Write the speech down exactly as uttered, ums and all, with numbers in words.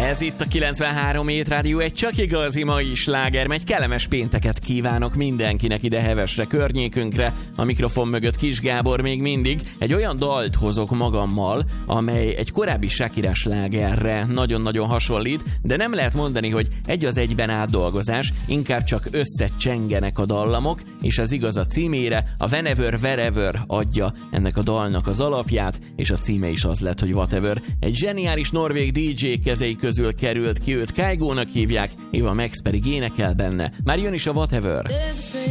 Ez itt a kilencvenhárom hét Rádió, egy csak igazi mai sláger megy. Kellemes pénteket kívánok mindenkinek ide Hevesre, környékünkre. A mikrofon mögött Kis Gábor még mindig. Egy olyan dalt hozok magammal, amely egy korábbi Shakira slágerre nagyon-nagyon hasonlít, de nem lehet mondani, hogy egy az egyben átdolgozás, inkább csak összecsengenek a dallamok, és ez igaz a címére. A Whenever, Wherever adja ennek a dalnak az alapját, és a címe is az lett, hogy Whatever. Egy zseniális norvég dé dzsé kezei közül került ki, őt Kygo-nak hívják, Eva Max pedig énekel benne. Már jön is a Whatever.